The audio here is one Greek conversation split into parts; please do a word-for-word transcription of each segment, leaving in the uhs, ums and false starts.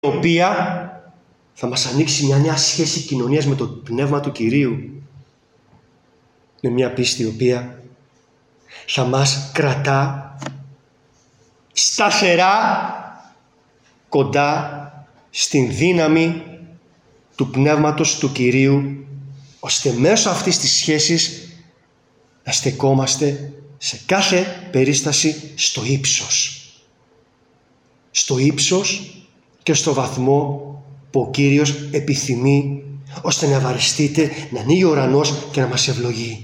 η οποία θα μας ανοίξει μια νέα σχέση κοινωνίας με το Πνεύμα του Κυρίου. Με μια πίστη η οποία θα μας κρατά σταθερά κοντά στην δύναμη του Πνεύματος του Κυρίου, ώστε μέσω αυτής της σχέσης να στεκόμαστε σε κάθε περίσταση στο ύψος. Στο ύψος και στο βαθμό που ο Κύριος επιθυμεί, ώστε να ευαριστείτε, να ανοίγει ο ουρανός και να μας ευλογεί.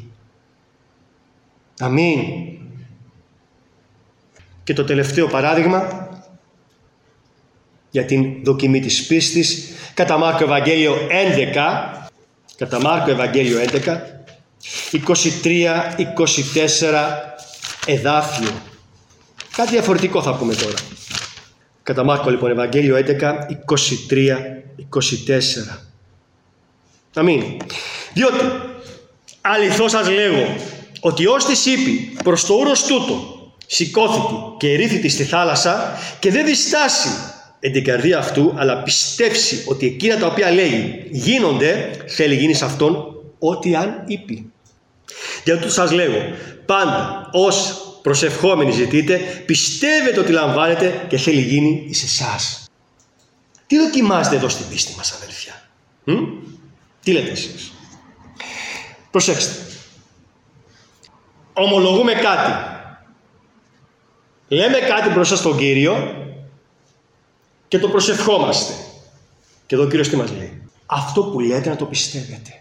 Αμήν. Και το τελευταίο παράδειγμα για την δοκιμή της πίστης, κατά Μάρκο Ευαγγέλιο έντεκα, κατά Μάρκο Ευαγγέλιο έντεκα, είκοσι τρία είκοσι τέσσερα εδάφιο. Κάτι διαφορετικό θα πούμε τώρα. Κατά Μάρκο λοιπόν Ευαγγέλιο έντεκα, είκοσι τρία είκοσι τέσσερα. Αμήν. Διότι αληθώς σας λέγω ότι ως της είπε προς το ούρος τούτο σηκώθηκε και ερήθητη στη θάλασσα και δεν διστάσει εν την καρδία αυτού, αλλά πιστέψει ότι εκείνα τα οποία λέει γίνονται, θέλει γίνει σε αυτόν ό,τι αν είπε. Γιατί σας λέγω, πάντα ως προσευχόμενοι ζητείτε, πιστεύετε ότι λαμβάνετε και θέλει γίνει εις εσάς. Τι δοκιμάζετε εδώ στην πίστη μας, αδελφιά? Μ? Τι λέτε εσείς? Προσέξτε. Ομολογούμε κάτι. Λέμε κάτι μπροστά στον Κύριο και το προσευχόμαστε. Και εδώ ο Κύριος τι μας λέει? Αυτό που λέτε να το πιστεύετε.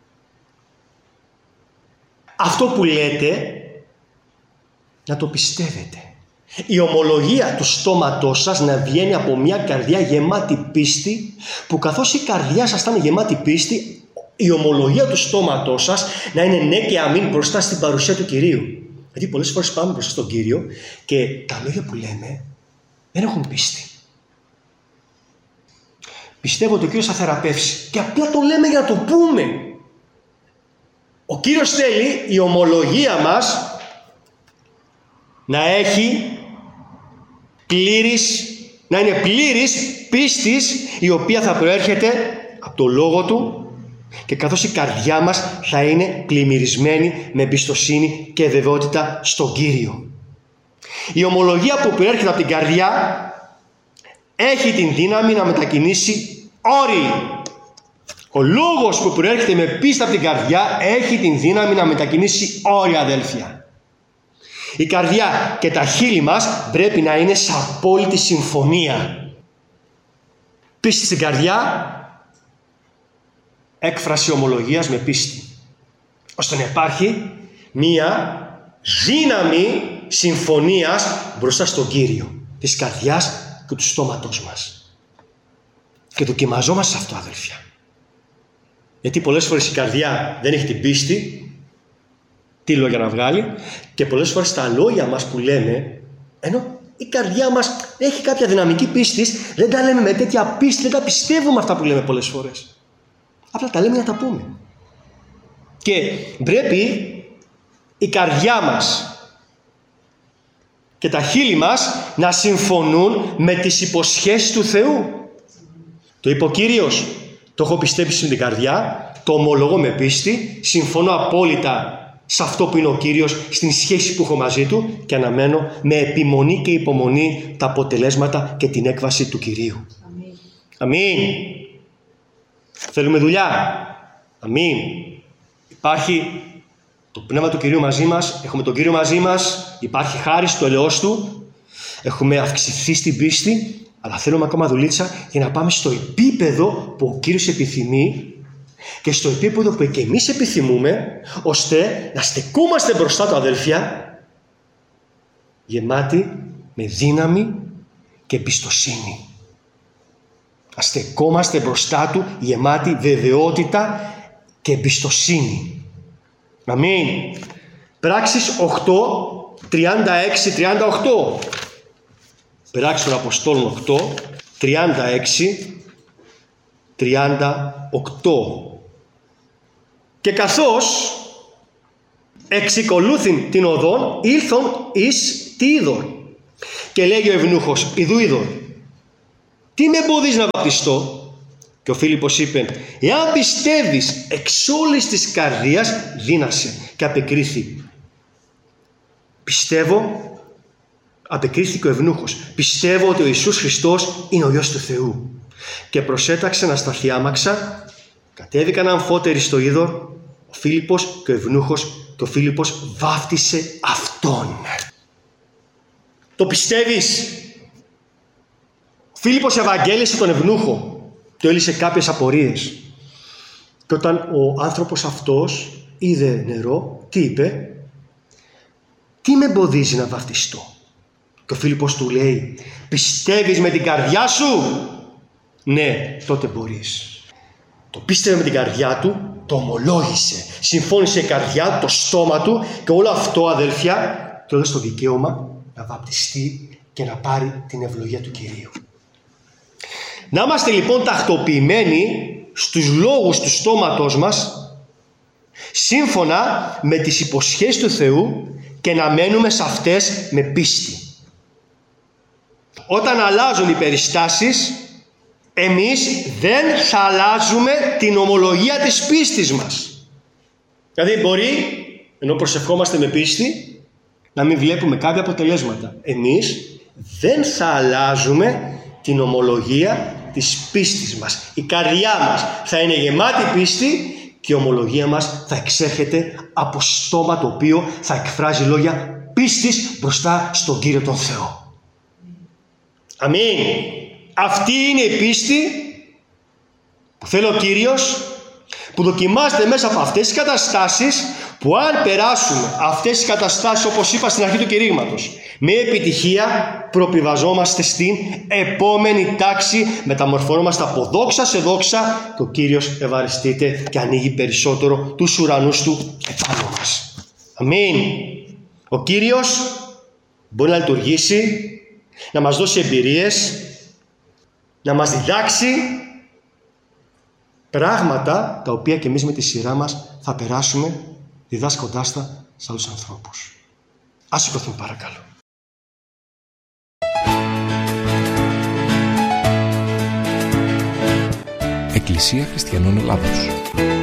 Αυτό που λέτε να το πιστεύετε. Η ομολογία του στόματός σας να βγαίνει από μια καρδιά γεμάτη πίστη, που καθώς η καρδιά σας θα είναι γεμάτη πίστη, η ομολογία του στόματός σας να είναι ναι και αμήν μπροστά στην παρουσία του Κυρίου. Γιατί πολλές φορές πάμε μπροστά στον Κύριο και τα λόγια που λέμε δεν έχουν πίστη. Πιστεύω ότι ο Κύριος θα θεραπεύσει και απλά το λέμε για να το πούμε. Ο Κύριος θέλει η ομολογία μας να έχει πλήρης, να είναι πλήρης πίστης, η οποία θα προέρχεται από το Λόγο Του, και καθώς η καρδιά μας θα είναι πλημμυρισμένη με εμπιστοσύνη και βεβαιότητα στον Κύριο. Η ομολογία που προέρχεται από την καρδιά έχει την δύναμη να μετακινήσει όρη. Ο λόγος που προέρχεται με πίστη από την καρδιά έχει την δύναμη να μετακινήσει όρια, αδέλφια. Η καρδιά και τα χείλη μας πρέπει να είναι σε απόλυτη συμφωνία. Πίστη στην καρδιά, έκφραση ομολογίας με πίστη, ώστε να υπάρχει μία δύναμη συμφωνίας μπροστά στον Κύριο, της καρδιάς και του στόματός μας. Και δοκιμαζόμαστε σε αυτό, αδελφιά. Γιατί πολλές φορές η καρδιά δεν έχει την πίστη, τι λόγια να βγάλει, και πολλές φορές τα λόγια μας που λέμε, ενώ η καρδιά μας έχει κάποια δυναμική πίστης, δεν τα λέμε με τέτοια πίστη, δεν τα πιστεύουμε αυτά που λέμε πολλές φορές. Απλά τα λέμε να τα πούμε. Και πρέπει η καρδιά μας και τα χείλη μας να συμφωνούν με τις υποσχέσεις του Θεού. Το είπε ο Κύριος, το έχω πιστέψει στην καρδιά, το ομολογώ με πίστη, συμφωνώ απόλυτα σε αυτό που είναι ο Κύριος, στην σχέση που έχω μαζί Του, και αναμένω με επιμονή και υπομονή τα αποτελέσματα και την έκβαση του Κυρίου. Αμήν. Αμήν. Θέλουμε δουλειά. Αμήν. Υπάρχει το Πνεύμα του Κυρίου μαζί μας, έχουμε τον Κύριο μαζί μας, υπάρχει χάρις του ελαιός Του, έχουμε αυξηθεί στην πίστη, αλλά θέλουμε ακόμα δουλίτσα για να πάμε στο επίπεδο που ο Κύριος επιθυμεί και στο επίπεδο που και εμείς επιθυμούμε, ώστε να στεκόμαστε μπροστά Του, αδελφιά, γεμάτοι με δύναμη και εμπιστοσύνη. Να στεκόμαστε μπροστά Του γεμάτοι βεβαιότητα και εμπιστοσύνη. Αμήν. Πράξεις οκτώ, τριάντα έξι τριάντα οκτώ. Πράξεις των Αποστόλων οκτώ, τριάντα έξι τριάντα οκτώ. Και καθώς εξικολούθην την οδόν, ήλθον εις τι είδωρ. Και λέγει ο ευνούχος, ιδού είδωρ. τι με εμποδίζει να βαπτιστώ? Και ο Φίλιππος είπε, εάν πιστεύεις εξ όλης της καρδίας, δύνασε. Και απεκρίθη, πιστεύω, απεκρίθηκε ο ευνούχος, πιστεύω ότι ο Ιησούς Χριστός είναι ο Υιός του Θεού. Και προσέταξε να σταθεί άμαξα, κατέβηκαν αμφότεροι στο είδωρ, ο Φίλιππος και ο ευνούχος, και ο Φίλιππος βάφτισε αυτόν. Το πιστεύεις? Ο Φίλιππος ευαγγέλισε τον ευνούχο, του έλυσε κάποιες απορίες. Και όταν ο άνθρωπος αυτός είδε νερό, τι είπε? Τι με εμποδίζει να βαφτιστώ? Και ο Φίλιππος του λέει, πιστεύεις με την καρδιά σου? Ναι, τότε μπορείς. Το πίστευε με την καρδιά του, το ομολόγησε, συμφώνησε η καρδιά του, το στόμα του, και όλο αυτό, αδέλφια, του έδωσε το δικαίωμα να βαπτιστεί και να πάρει την ευλογία του Κυρίου. Να είμαστε λοιπόν τακτοποιημένοι στους λόγους του στόματός μας, σύμφωνα με τις υποσχέσεις του Θεού, και να μένουμε σε αυτές με πίστη. Όταν αλλάζουν οι περιστάσεις, εμείς δεν θα αλλάζουμε την ομολογία της πίστης μας. Δηλαδή μπορεί, ενώ προσευχόμαστε με πίστη, να μην βλέπουμε κάποια αποτελέσματα. Εμείς δεν θα αλλάζουμε την ομολογία της πίστης μας. Η καρδιά μας θα είναι γεμάτη πίστη και η ομολογία μας θα εξέρχεται από στόμα το οποίο θα εκφράζει λόγια πίστης μπροστά στον Κύριο τον Θεό. Αμήν. Αυτή είναι η πίστη που θέλει ο Κύριος, που δοκιμάζεται μέσα από αυτές τις καταστάσεις, που αν περάσουμε αυτές τις καταστάσεις, όπως είπα στην αρχή του κηρύγματος, με επιτυχία προπηβαζόμαστε στην επόμενη τάξη, μεταμορφωνόμαστε από δόξα σε δόξα και ο Κύριος ευαριστείται και ανοίγει περισσότερο τους ουρανούς του επάνω μας. Αμήν. Ο Κύριος μπορεί να λειτουργήσει, να μας δώσει εμπειρίες, να μας διδάξει πράγματα τα οποία και εμείς με τη σειρά μας θα περάσουμε διδάσκοντάς τα σε άλλους ανθρώπους. Ας σηκωθούμε παρακαλώ. Εκκλησία Χριστιανών Ελλάδος.